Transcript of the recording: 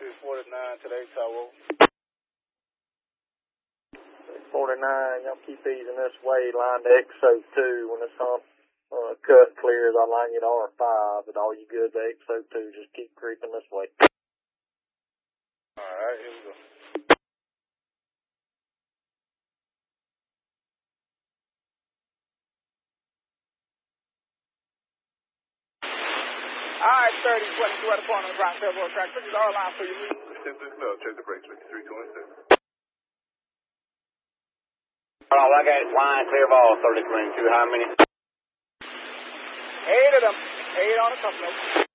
49 to the tower. 49, y'all keep easing this way, line to XO2. When this hump cut clears, I'll line you to R5, but all you good to XO2, just keep creeping this way. Alright, here we go. Alright, 30, 22 at the point on the ground, tailboard track. This is our line for you. Step this up, check the brakes, 5326. All right, I got it, line clear of all 3022. How many? 8 of them. 8 on a couple of them.